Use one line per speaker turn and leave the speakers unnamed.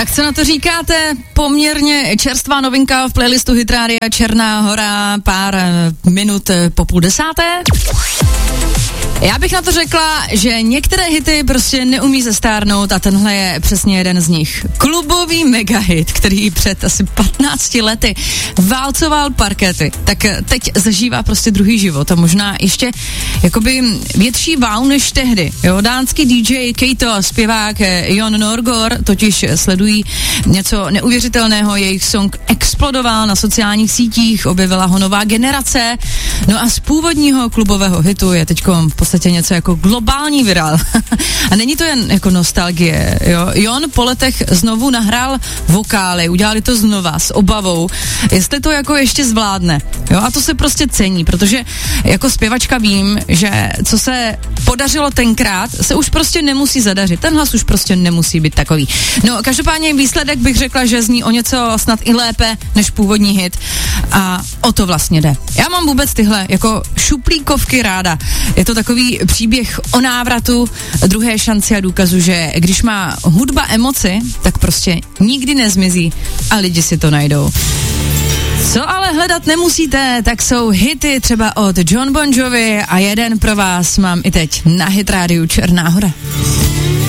Tak co na to říkáte? Poměrně čerstvá novinka v playlistu Hit Rádia Černá Hora, pár minut po 9:30. Já bych na to řekla, že některé hity prostě neumí zestárnout a tenhle je přesně jeden z nich. Klubový megahit, který před asi 15 lety válcoval parkety, tak teď zažívá prostě druhý život a možná ještě jakoby větší wow než tehdy. Jo, dánský DJ Keito, zpěvák Jon Norgor totiž sledují něco neuvěřitelného, jejich song explodoval na sociálních sítích, objevila ho nová generace, no a z původního klubového hitu je teďko v podstatě něco jako globální virál. A není to jen jako nostalgie, jo. Jon po letech znovu nahrál vokály, udělali to znova s obavou, jestli to jako ještě zvládne, jo. A to se prostě cení, protože jako zpěvačka vím, že co se podařilo tenkrát, se už prostě nemusí zadařit. Ten hlas už prostě nemusí být takový. No, každopádně výsledek bych řekla, že zní o něco snad i lépe než původní hit. A o to vlastně jde. Já mám vůbec tyhle jako šuplíkovky ráda. Je to takový příběh o návratu, druhé šanci a důkazu, že když má hudba emoci, tak prostě nikdy nezmizí a lidi si to najdou. Co ale hledat nemusíte, tak jsou hity třeba od Jon Bon Jovi a jeden pro vás mám i teď na Hit Rádiu Černá Hora.